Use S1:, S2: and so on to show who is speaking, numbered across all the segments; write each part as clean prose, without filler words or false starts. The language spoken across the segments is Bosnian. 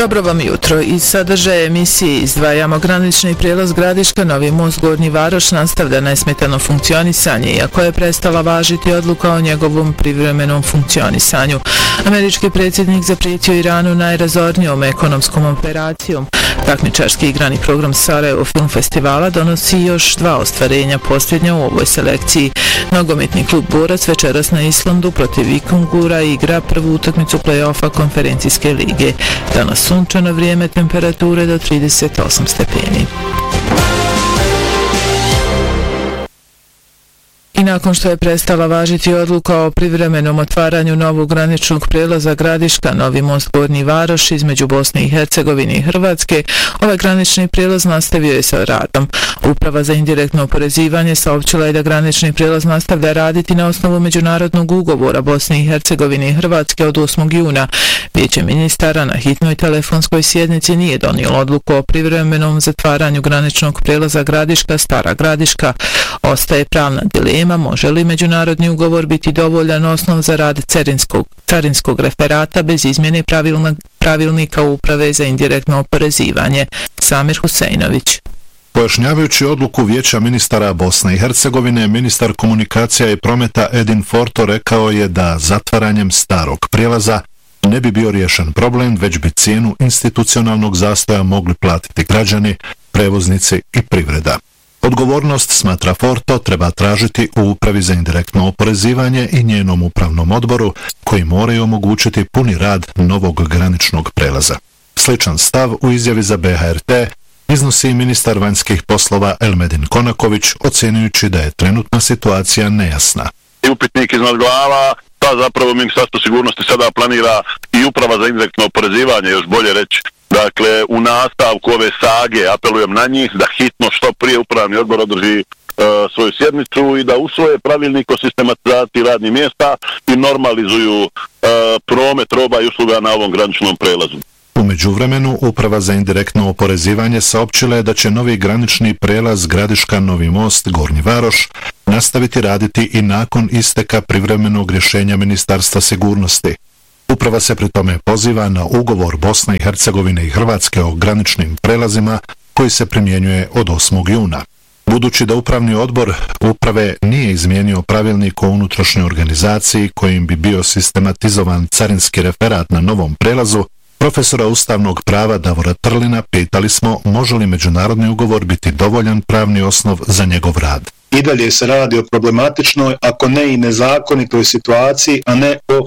S1: Dobro vam jutro. Iz sadržaja emisije izdvajamo granični prijelaz Gradiška, Novi Most, Gornji Varoš nastavlja nesmetano funkcionisanje, iako je prestala važiti odluka o njegovom privremenom funkcionisanju. Američki predsjednik zaprijetio Iranu najrazornijom ekonomskom operacijom. Takmičarski igrani program Sarajevo Film Festivala donosi još 2 ostvarenja, posljednja u ovoj selekciji. Nogometni klub Borac večeras na Islandu protiv Vikingura igra prvu utakmicu play-offa konferencijske lige. Danas sunčano vrijeme, temperature do 38 stepeni. I nakon što je prestala važiti odluka o privremenom otvaranju novog graničnog prijelaza Gradiška, Novi Most, Gornji Varoš između Bosne i Hercegovine i Hrvatske, ovaj granični prijelaz nastavio je sa radom. Uprava za indirektno oporezivanje saopćila je da granični prijelaz nastavlja raditi na osnovu međunarodnog ugovora Bosne i Hercegovine i Hrvatske od 8. juna. Vijeće ministara na hitnoj telefonskoj sjednici nije donijelo odluku o privremenom zatvaranju graničnog prijelaza Gradiška, Stara Gradiška. Ostaje pravna dilema može li međunarodni ugovor biti dovoljan osnov za rad carinskog referata bez izmjene pravilnika Uprave za indirektno oporezivanje. Samir Huseinović.
S2: Pojašnjavajući odluku Vijeća ministara Bosne i Hercegovine, ministar komunikacija i prometa Edin Forto rekao je da zatvaranjem starog prijelaza ne bi bio riješen problem, već bi cijenu institucionalnog zastoja mogli platiti građani, prevoznici i privreda. Odgovornost, smatra Forto, treba tražiti u Upravi za indirektno oporezivanje i njenom upravnom odboru, koji moraju omogućiti puni rad novog graničnog prelaza. Sličan stav u izjavi za BHRT iznosi i ministar vanjskih poslova Elmedin Konaković, ocjenjujući da je trenutna situacija nejasna.
S3: Upitnik iznad glava, pa zapravo Ministarstvo sigurnosti sada planira i Uprava za indirektno oporezivanje, još bolje reći. Dakle, u nastavku ove sage apelujem na njih da hitno što prije upravni odbor održi svoju sjednicu i da usvoje pravilnik o sistematizaciji radnih mjesta i normalizuju promet roba i usluga na ovom graničnom prelazu.
S2: U međuvremenu, Uprava za indirektno oporezivanje saopćila je da će novi granični prijelaz Gradiška, Novi Most, Gornji Varoš nastaviti raditi i nakon isteka privremenog rješenja Ministarstva sigurnosti. Uprava se pri tome poziva na ugovor Bosne i Hercegovine i Hrvatske o graničnim prelazima koji se primjenjuje od 8. juna. Budući da upravni odbor uprave nije izmijenio pravilnik o unutrašnjoj organizaciji kojim bi bio sistematizovan carinski referat na novom prelazu, profesora ustavnog prava Davora Trlina pitali smo može li međunarodni ugovor biti dovoljan pravni osnov za njegov rad.
S4: I dalje se radi o problematičnoj, ako ne i nezakonitoj situaciji, a ne o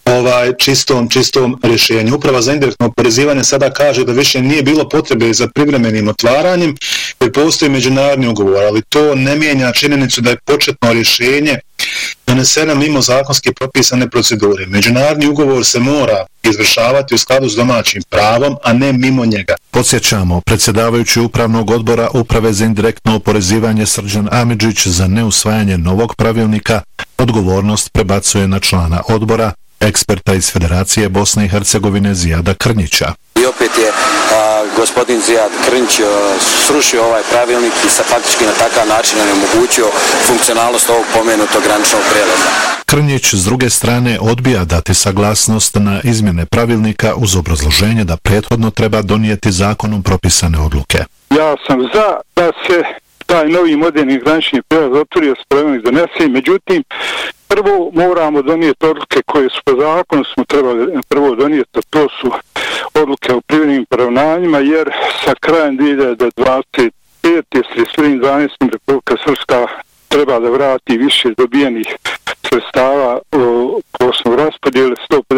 S4: čistom rješenju. Uprava za indirektno oporezivanje sada kaže da više nije bilo potrebe za privremenim otvaranjem, jer postoji međunarodni ugovor, ali to ne mijenja činjenicu da je početno rješenje doneseno mimo zakonski propisane procedure. Međunarodni ugovor se mora izvršavati u skladu s domaćim pravom, a ne mimo njega.
S2: Podsjećamo, predsjedavajući upravnog odbora Uprave za indirektno oporezivanje Srđan Amidžić za neusvajanje novog pravilnika odgovornost prebacuje na člana odbora, eksperta iz Federacije Bosne i Hercegovine Zijada Krnjića.
S5: I opet je gospodin Zijad Krnjić srušio ovaj pravilnik i sa faktički na takav način onemogućio funkcionalnost ovog pomenutog graničnog prijelaza.
S2: Krnjić s druge strane odbija dati saglasnost na izmjene pravilnika uz obrazloženje da prethodno treba donijeti zakonom propisane odluke.
S6: Ja sam za da se taj novi moderni granični prijelaz otvorio s pravilnik donese, međutim prvo moramo donijeti odluke koje su po zakonu smo trebali prvo donijeti, a to su odluke o privremenim poravnanjima, jer sa krajem 2025. s 31.12. Republika Srpska treba da vrati više dobijenih sredstava po osnovu raspodjele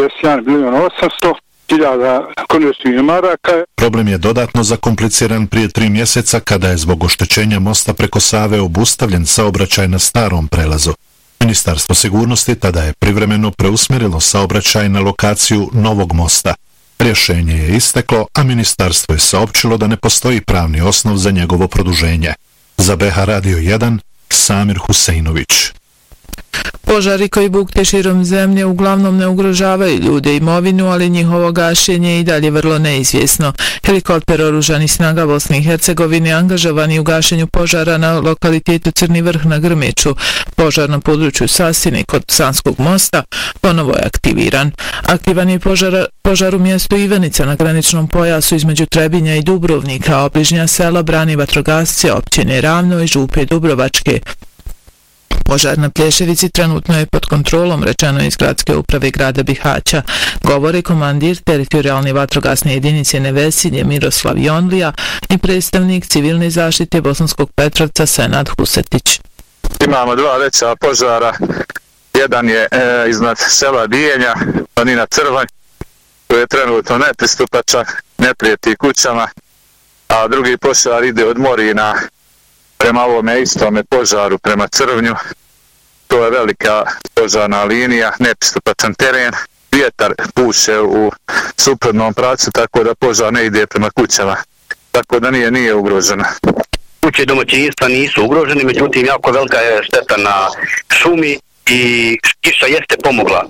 S6: 151.800.000 konverzivnih maraka.
S2: Problem je dodatno zakompliciran prije 3 mjeseca kada je zbog oštećenja mosta preko Save obustavljen saobraćaj na starom prelazu. Ministarstvo sigurnosti tada je privremeno preusmjerilo saobraćaj na lokaciju novog mosta. Rješenje je isteklo, a ministarstvo je saopćilo da ne postoji pravni osnov za njegovo produženje. Za BH Radio 1, Samir Huseinović.
S1: Požari koji bukte širom zemlje uglavnom ne ugrožavaju ljude i imovinu, ali njihovo gašenje je i dalje vrlo neizvjesno. Helikopter oružanih snaga Bosne i Hercegovine angažovani u gašenju požara na lokalitetu Crni Vrh na Grmeću. Požar na području Sasine kod Sanskog mosta ponovo je aktiviran. Aktivan je požar u mjestu Ivanica na graničnom pojasu između Trebinja i Dubrovnika, a obližnja sela brani vatrogasci općine Ravno i Župe Dubrovačke. Požar na Plješevici trenutno je pod kontrolom, rečeno iz gradske uprave grada Bihaća. Govori komandir teritorijalne vatrogasne jedinice Nevesinje Miroslav Jonlija i predstavnik civilne zaštite Bosanskog Petrovca Senad Husetić.
S7: Imamo dva veća požara. Jedan je iznad sela Dijenja, planina Crvanj, koji je trenutno nepristupačan, ne prijeti kućama, a drugi požar ide od Morina prema ovome istome požaru prema Crvnju. To je velika požarna linija, nepristupačan teren, vjetar puše u suprotnom pravcu, tako da požar ne ide prema kućama, tako da nije ugrožena.
S8: Kuće domaćinstva nisu ugroženi, međutim jako velika je šteta na šumi i kiša jeste pomogla.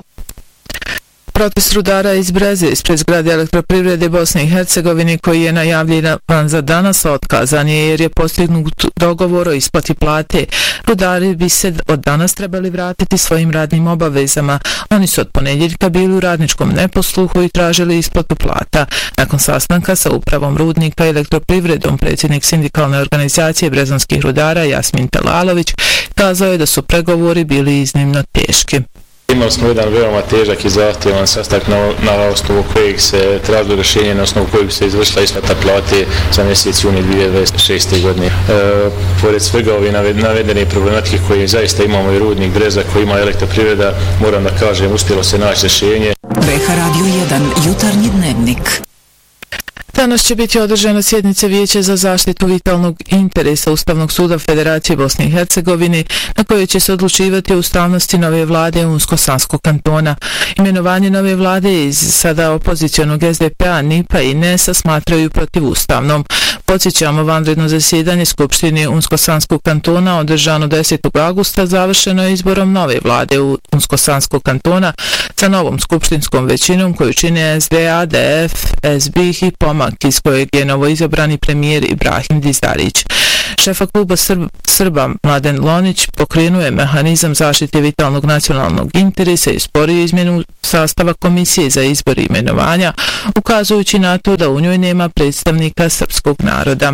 S1: Protest rudara iz Breze ispred zgrade Elektroprivrede Bosne i Hercegovine koji je najavljen za danas otkazan je jer je postignut dogovor o isplati plate. Rudari bi se od danas trebali vratiti svojim radnim obavezama. Oni su od ponedjeljka bili u radničkom neposluhu i tražili isplatu plata. Nakon sastanka sa upravom rudnika i Elektroprivredom predsjednik sindikalne organizacije brezanskih rudara Jasmin Telalović kazao je da su pregovori bili iznimno teški.
S9: Imali smo jedan veoma težak i zahtjevan sastanak na osnovu kojeg se tražilo rješenje, na osnovu kojeg se izvršila isplata plate za mjesec juni 2026. godine. Pored svega ove navedene problematike koje zaista imamo i rudnik Breza koji ima Elektroprivreda, moram da kažem, uspjelo se naći rješenje.
S10: Reha Radio 1, jutarnji dnevnik.
S1: Danas će biti održana sjednica Vijeća za zaštitu vitalnog interesa Ustavnog suda Federacije Bosne i Hercegovine, na kojoj će se odlučivati o ustavnosti nove vlade Unsko-Sanskog kantona. Imenovanje nove vlade iz sada opozicionog SDP-a, NIP-a i NES-a smatraju protivustavnom. Podsjećamo, vanredno zasjedanje Skupštine Unsko-Sanskog kantona održano 10. augusta završeno je izborom nove vlade Unsko-Sanskog kantona sa novom skupštinskom većinom koju čine SDA, DF, SBIH i Pomak, iz kojeg je novoizabrani premijer Ibrahim Dizarić. Šefa kluba Srba Mladen Lonić pokrenuo je mehanizam zaštite vitalnog nacionalnog interesa i sporio izmjenu sastava komisije za izbor i imenovanja, ukazujući na to da u njoj nema predstavnika srpskog naroda.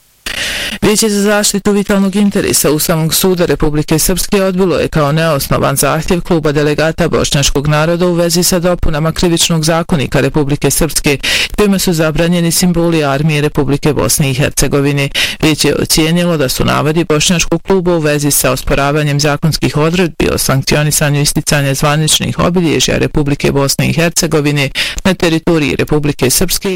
S1: Vijeće za zaštitu vitalnog interesa Ustavnog suda Republike Srpske odbilo je kao neosnovan zahtjev kluba delegata bošnjačkog naroda u vezi sa dopunama krivičnog zakonika Republike Srpske, kojima su zabranjeni simboli armije Republike Bosne i Hercegovine. Vijeće je ocijenilo da su navodi bošnjačkog kluba u vezi sa osporavanjem zakonskih odredbi o sankcionisanju isticanja zvaničnih obilježja Republike Bosne i Hercegovine na teritoriji Republike Srpske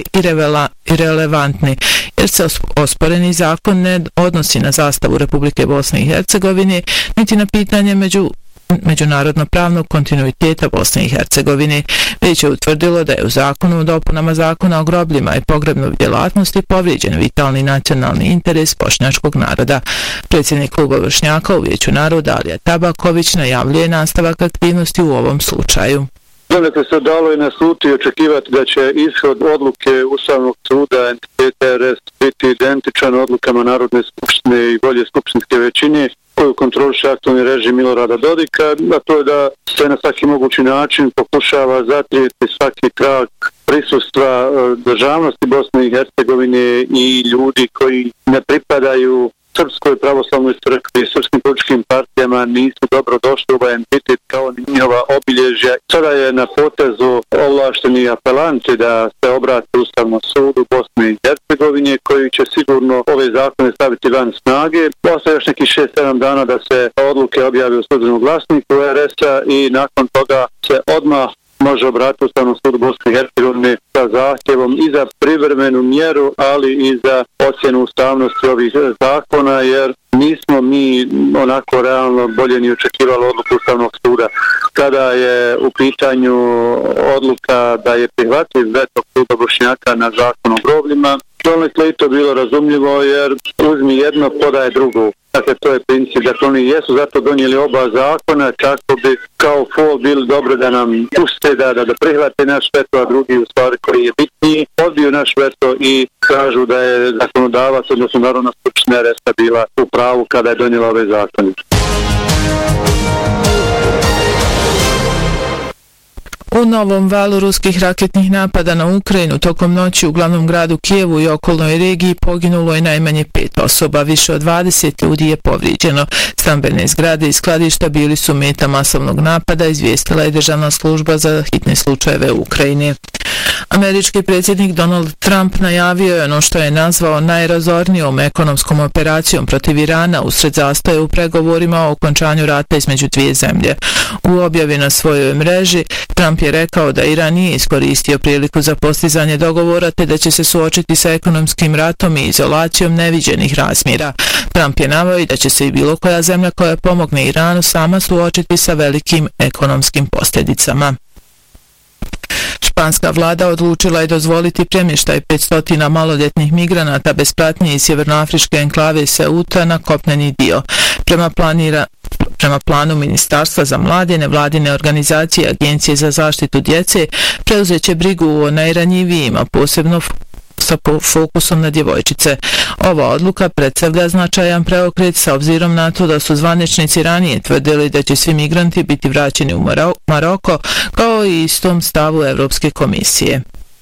S1: i relevantni, jer se osporeni zakon ne odnosi na zastavu Republike Bosne i Hercegovine, niti na pitanje međunarodno-pravnog kontinuiteta Bosne i Hercegovine. Već je utvrdilo da je u zakonu o dopunama zakona o grobljima i pogrebnoj djelatnosti povrijeđen vitalni nacionalni interes bošnjačkog naroda. Predsjednik kluba Vršnjaka u Vijeću naroda Alija Tabaković najavljuje nastavak aktivnosti u ovom slučaju.
S6: Donekle se dalo i nasluti očekivati da će ishod odluke Ustavnog suda NTRS biti identičan odlukama Narodne skupštine i volje skupštinske većine koju kontroliše aktualni režim Milorada Dodika, a to je da se na svaki mogući način pokušava zatrijeti svaki trag prisustva državnosti Bosne i Hercegovine i ljudi koji ne pripadaju Srpskoj pravoslavnoj crkvi i srpskim političkim partijama nisu dobro došli u ovaj entitet kao ni njihova obilježja. Sada je na potezu ovlašteni apelanti da se obrate Ustavnom sudu Bosne i Hercegovine koji će sigurno ove zakone staviti van snage. Ostaje još nekih 6-7 dana da se odluke objave u Službenom glasniku RS-a i nakon toga se odmah može obratiti Ustavnom sudu Bosne i Hercegovine sa zahtjevom i za privremenu mjeru, ali i za ocjenu ustavnosti ovih zakona, jer nismo mi onako realno bolje ni očekivali odluku Ustavnog suda. Kada je u pitanju odluka da je prihvatljiv veto kluba Bošnjaka na zakon o grobljima, donekle i to bilo razumljivo jer uzmi jedno, podaje drugo. Dakle, to je princip. Dakle, oni jesu zato donijeli oba zakona kako bi kao fol bili dobro da nam puste, da prihvate naš veto, a drugi u stvari koji je bitniji odbiju naš veto i kažu da je zakonodavac, odnosno Narodna skupština RS bila u pravu kada je donijela ove zakone.
S1: U novom valu ruskih raketnih napada na Ukrajinu tokom noći u glavnom gradu Kijevu i okolnoj regiji poginulo je najmanje 5 osoba, više od 20 ljudi je povrijeđeno. Stambene zgrade i skladišta bili su meta masovnog napada, izvijestila je Državna služba za hitne slučajeve u Ukrajini. Američki predsjednik Donald Trump najavio je ono što je nazvao najrazornijom ekonomskom operacijom protiv Irana usred zastoja u pregovorima o okončanju rata između dvije zemlje. U objavi na svojoj mreži Trump je rekao da Iran nije iskoristio priliku za postizanje dogovora te da će se suočiti sa ekonomskim ratom i izolacijom neviđenih razmjera. Trump je naveo i da će se i bilo koja zemlja koja pomogne Iranu sama suočiti sa velikim ekonomskim posljedicama. Španska vlada odlučila je dozvoliti premještaj 500 maloljetnih migranata bez pratnje iz sjevernoafričke enklave Ceuta na kopneni dio. Prema planu Ministarstva za mlade, nevladine organizacije i Agencije za zaštitu djece preuzet će brigu o najranjivijima, posebno sa fokusom na djevojčice. Ova odluka predstavlja značajan preokret s obzirom na to da su zvaničnici ranije tvrdili da će svi migranti biti vraćeni u Maroko, kao i istom stavu Europske komisije.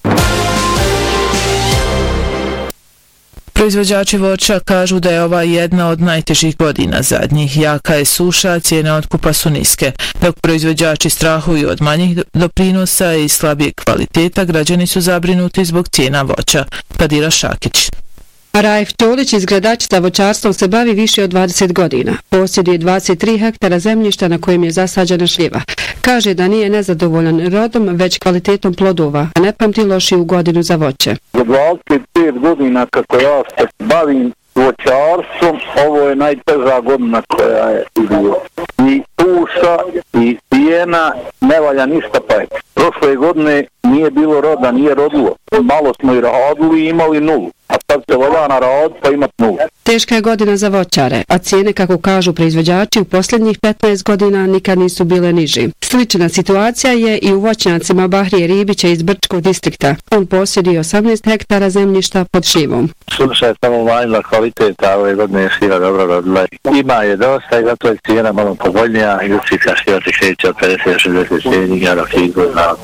S1: Proizvođači voća kažu da je ova jedna od najtežih godina zadnjih. Jaka je suša, cijene otkupa su niske. Dok proizvođači strahuju od manjih doprinosa i slabijeg kvaliteta, građani su zabrinuti zbog cijena voća. Kadira Šakić.
S11: Raif Tolić iz Gradačca voćarstvom se bavi više od 20 godina. Posjeduje 23 hektara zemljišta na kojem je zasađena šljiva. Kaže da nije nezadovoljan rodom, već kvalitetom plodova, a ne pamti lošiju godinu za voće.
S12: Za 25 godina kako ja se bavim voćarstvom, ovo je najteža godina koja je bila. I suša, i cijena, ne valja ništa pajeti. Prošle godine nije bilo roda, nije rodilo. Malo smo i radili i imali nulu. A sad se valja na rad pa imati nulu.
S11: Teška je godina za voćare, a cijene, kako kažu proizvođači, u posljednjih 15 godina nikad nisu bile niži. Slična situacija je i u voćnjacima Bahrije Ribića iz Brčkog distrikta. On posjeduje 18 hektara zemljišta pod šljivom.
S12: Suša je samo umanjila kvaliteta, ove godine je šljiva dobro rodila. Ima je dosta i zato je cijena malo povoljnija. Industrijska šljiva se kreće od 50-60 cijenika, dok je izgodna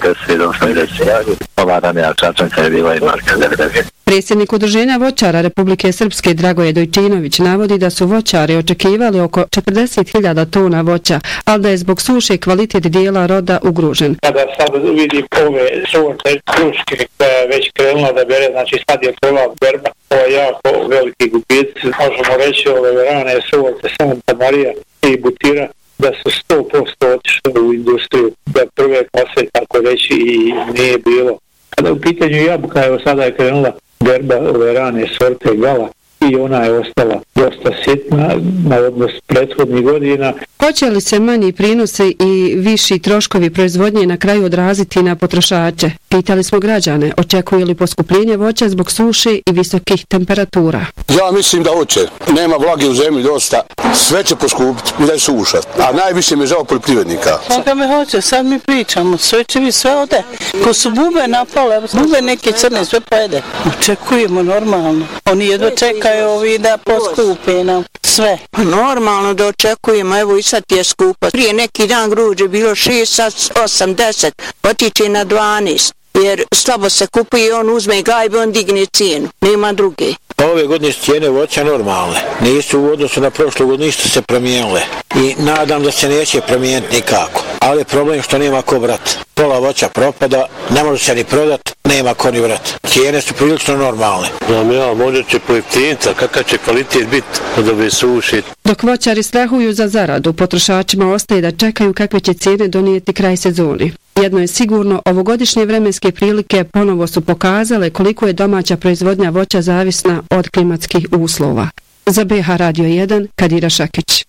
S12: 70-80. Ova ranija čačanka je bila i marka 90.
S11: Predsjednik Udruženja voćara Republike Srpske Dragoje Dojčinović navodi da su voćari očekivali oko 40.000 tona voća, ali da je zbog suše kvalitet dijela roda ugrožen.
S13: Kada sad vidim ove sorte kruške koja je već krenula da bere, znači sad je prva berba, ovo je jako veliki gubici. Možemo reći ove rane sorte Santa Marija i Butira da su 100% otišli u industriju, da prve kose, tako reći, i nije bilo. Kada u pitanju jabuka, evo sada je krenula berba ove rane sorte Gala i ona je ostala dosta sitna na odnos prethodnih godina.
S11: Hoće li se manji prinosi i viši troškovi proizvodnje na kraju odraziti na potrošače? Pitali smo građane, očekuju li poskupljenje voća zbog suše i visokih temperatura.
S14: Ja mislim da hoće. Nema vlage u zemlji dosta. Sve će poskupiti da je suša. A najviše mi je žao poljoprivrednika.
S15: Sada me hoće, sad mi pričamo. Sve će biti, sve ode. Ko su bube napale, bube neke crne, sve pojede. Očekujemo normalno. Oni jedva čekaju ovi da poskupe nam sve.
S16: Normalno da očekujemo, evo i sad je skupa. Prije neki dan gruđe bilo 6, sad 8, 10, otiče na 12. Jer slabo se kupuje i on uzme gajbe, on digne cijenu. Nema druge.
S17: Ove godine su cijene voća normalne. Nisu u odnosu na prošlu godinu ništa se promijenile. I nadam da se neće promijeniti nikako. Ali problem što nema ko vrat. Pola voća propada, ne može se ni prodat, nema ko ni vrat. Cijene su prilično normalne.
S18: Možda će pojeftiniti, kakav će kvalitet biti od ove suši.
S11: Dok voćari strahuju za zaradu, potrošačima ostaje da čekaju kakve će cijene donijeti kraj sezoni. Jedno je sigurno, ovogodišnje vremenske prilike ponovo su pokazale koliko je domaća proizvodnja voća zavisna od klimatskih uslova. Za BH Radio 1, Kadira Šakić.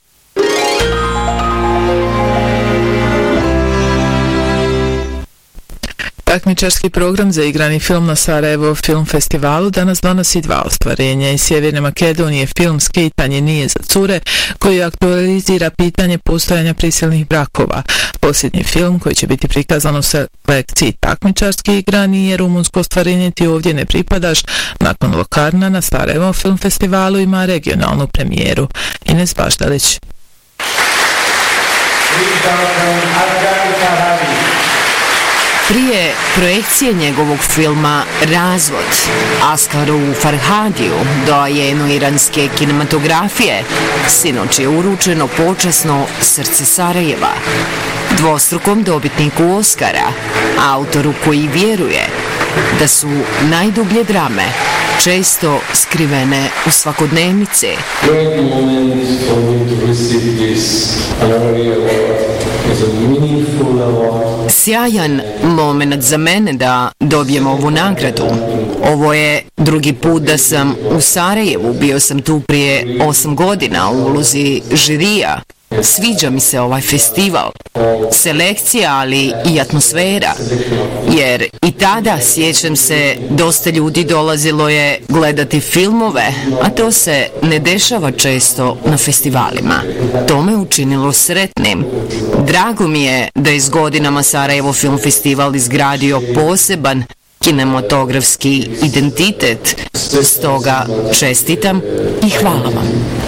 S1: Takmičarski program za igrani film na Sarajevo Film Festivalu danas donosi 2 ostvarenja. Iz Sjeverne Makedonije film Skejtanje nije za cure, koji aktualizira pitanje postojanja prisilnih brakova. Posljednji film koji će biti prikazan u selekciji takmičarski igrani je rumunsko ostvarenje Ti ovdje ne pripadaš. Nakon Lokarna na Sarajevo Film Festivalu ima regionalnu premijeru. Ines Baždalić.
S19: Prije projekcije njegovog filma Razvod, Askaru Farhadiju, dojenu iranske kinematografije, sinoć je uručeno počasno Srce Sarajeva, dvostrukom dobitniku Oskara, autoru koji vjeruje da su najdublje drame često skrivene u svakodnevnici. Sjajan moment za mene da dobijem ovu nagradu. Ovo je drugi put da sam u Sarajevu, bio sam tu prije 8 godina u ulozi žirija. Sviđa mi se ovaj festival, selekcija, ali i atmosfera, jer i tada, sjećam se, dosta ljudi dolazilo je gledati filmove, a to se ne dešava često na festivalima. To me učinilo sretnim. Drago mi je da je s godinama Sarajevo Film Festival izgradio poseban kinematografski identitet, stoga čestitam i hvala vam.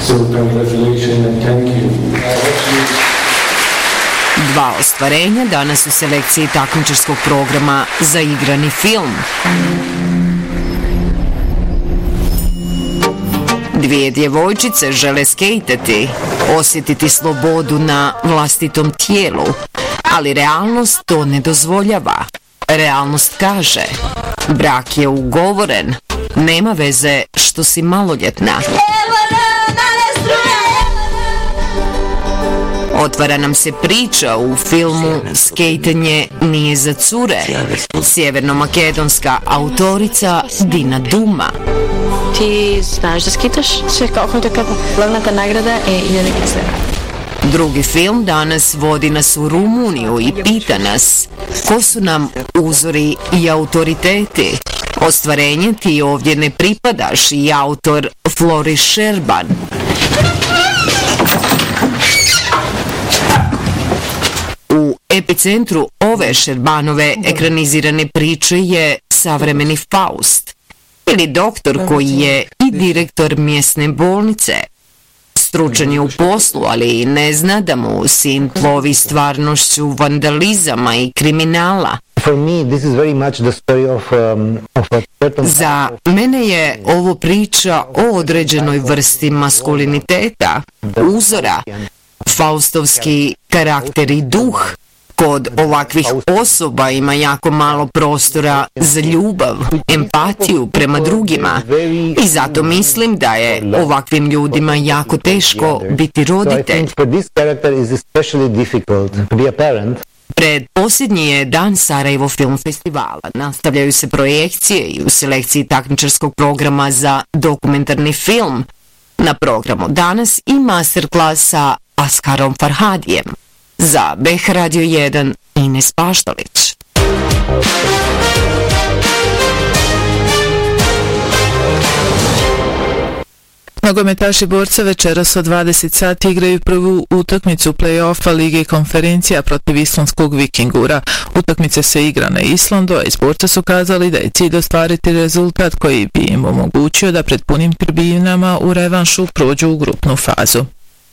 S19: 2 ostvarenja danas u selekciji takmičarskog programa za igrani film. 2 djevojčice žele skejtati, osjetiti slobodu na vlastitom tijelu, ali realnost to ne dozvoljava. Realnost kaže, brak je ugovoren, nema veze što si maloljetna. Otvara nam se priča u filmu Skejtanje nije za cure. Sjevernomakedonska autorica Dina Duma.
S20: Ti znaš da skitaš? Sve kako je to glavna nagrada je 1000 kristera.
S19: Drugi film danas vodi nas u Rumuniju i pita nas ko su nam uzori i autoriteti. Ostvarenje Ti ovdje ne pripadaš i autor Flori Šerban. U epicentru ove Šerbanove ekranizirane priče je savremeni Faust, ili doktor koji je i direktor mjesne bolnice. Stručan je u poslu, ali ne zna da mu sin plovi stvarnošću vandalizama i kriminala. Za mene je ovo priča o određenoj vrsti maskuliniteta, uzora, faustovski karakter i duh. Kod ovakvih osoba ima jako malo prostora za ljubav, empatiju prema drugima i zato mislim da je ovakvim ljudima jako teško biti roditelj. Pred posljednji je dan Sarajevo Film Festivala. Nastavljaju se projekcije i u selekciji takmičarskog programa za dokumentarni film. Na programu danas i masterclass sa Askarom Farhadijem. Za BH Radio 1, Ines Baždalić.
S1: Nogometaši Borca večeras od 20 sati igraju prvu utakmicu play-offa Lige konferencija protiv islandskog Vikingura. Utakmica se igra na Islandu, a iz Borca su kazali da je cilj ostvariti rezultat koji bi im omogućio da pred punim tribinama u revanšu prođu u grupnu fazu.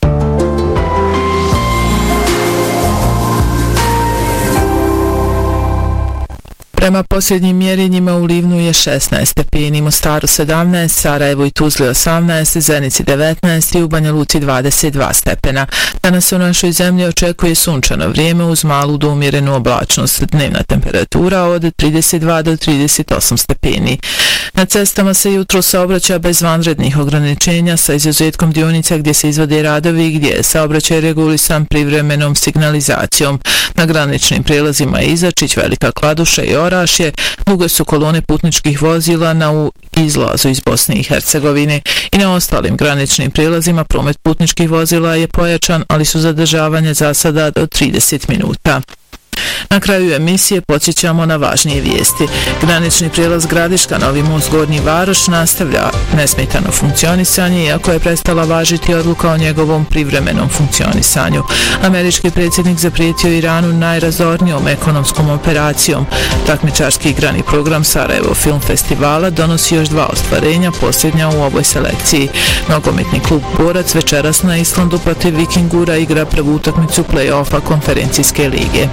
S1: Prema posljednjim mjerenjima u Livnu je 16 stepeni, Mostaru 17, Sarajevu i Tuzli 18, Zenici 19 i u Banja Luci 22 stepena. Danas u našoj zemlji očekuje sunčano vrijeme uz malu do umjerenu oblačnost. Dnevna temperatura od 32 do 38 stepeni. Na cestama se jutro saobraća bez vanrednih ograničenja sa izuzetkom dionica gdje se izvode radovi gdje je saobraćaj regulisan privremenom signalizacijom. Na graničnim prijelazima Izačić, Velika Kladuša i Orašje duge su kolone putničkih vozila na izlazu iz Bosne i Hercegovine i na ostalim graničnim prijelazima promet putničkih vozila je pojačan, ali su zadržavanja za sada do 30 minuta. Na kraju emisije podsjećamo na važnije vijesti. Granični prijelaz Gradiška Novi Most Gornji Varoš nastavlja nesmetano funkcionisanje, iako je prestala važiti odluka o njegovom privremenom funkcionisanju. Američki predsjednik zaprijetio Iranu najrazornijom ekonomskom operacijom. Takmičarski igrani program Sarajevo Film Festivala donosi još 2 ostvarenja, posljednja u ovoj selekciji. Nogometni klub Borac večeras na Islandu protiv Vikingura igra prvu utakmicu play-offa konferencijske lige.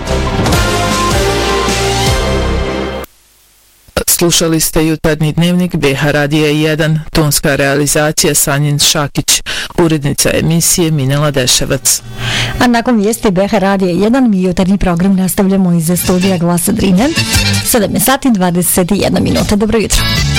S1: Slušali ste jutarnji dnevnik BH Radija 1, tonska realizacija Sanjin Šakić, urednica emisije Minela Deševac.
S21: A nakon vijesti BH Radija 1 mi jutarnji program nastavljamo iz studija Glasa Drine. 7 sati 21 minuta. Dobro jutro.